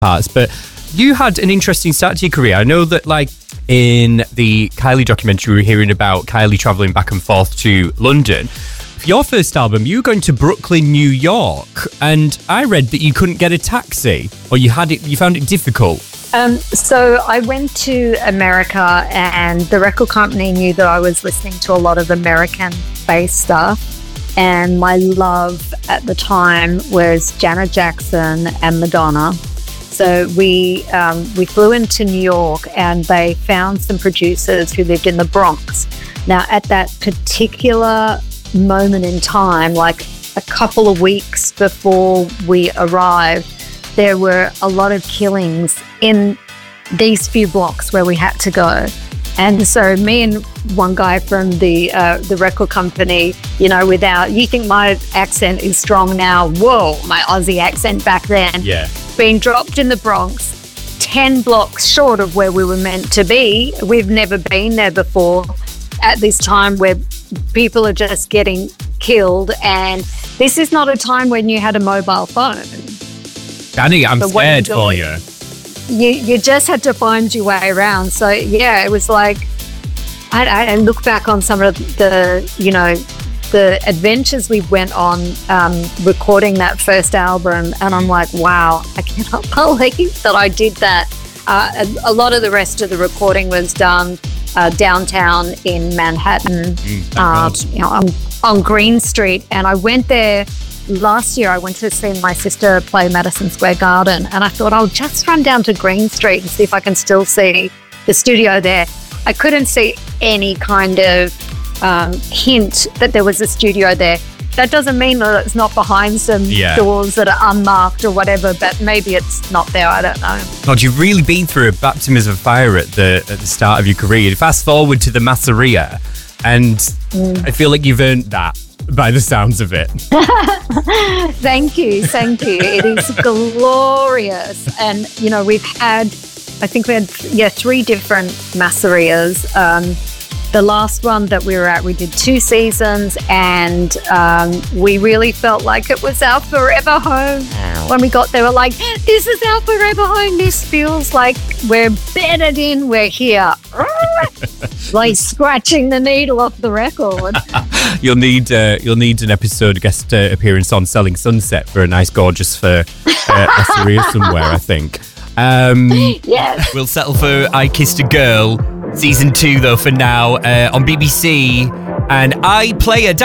parts, but you had an interesting start to your career. I know that, like, in the Kylie documentary, we were hearing about Kylie travelling back and forth to London. For your first album, you were going to Brooklyn, New York, and I read that you couldn't get a taxi, or you found it difficult. So I went to America, and the record company knew that I was listening to a lot of American-based stuff, and my love at the time was Janet Jackson and Madonna. So we flew into New York, and they found some producers who lived in the Bronx. Now, at that particular moment in time, like a couple of weeks before we arrived, there were a lot of killings in these few blocks where we had to go. And so me and one guy from the record company, you think my accent is strong now. Whoa, my Aussie accent back then. Yeah. Being dropped in the Bronx, 10 blocks short of where we were meant to be. We've never been there before at this time where people are just getting killed. And this is not a time when you had a mobile phone. Danny, I'm scared for you. You just had to find your way around. So, yeah, it was like, I look back on some of the adventures we went on recording that first album, and I'm like, wow, I cannot believe that I did that. A lot of the rest of the was done downtown in Manhattan, on Green Street. And I went there last year. I went to see my sister play Madison Square Garden, and I thought I'll just run down to Green Street and see if I can still see the studio there. I couldn't see any kind of hint that there was a studio there. That doesn't mean that it's not behind some doors that are unmarked or whatever, but maybe it's not there. I don't know. God, you've really been through a baptism of fire at the start of your career. Fast forward to the Masseria, and I feel like you've earned that by the sounds of it. Thank you. It is glorious. And, we had 3 different Masserias. The last one that we were at, we did 2 seasons, and we really felt like it was our forever home. When we got there, we're like, this is our forever home. This feels like we're bedded in. We're here. Like scratching the needle off the record. You'll need an episode guest appearance on Selling Sunset for a nice, gorgeous for Masseria somewhere, I think. Yes. We'll settle for I Kissed a Girl. Season 2, though, for now, on BBC. And I play a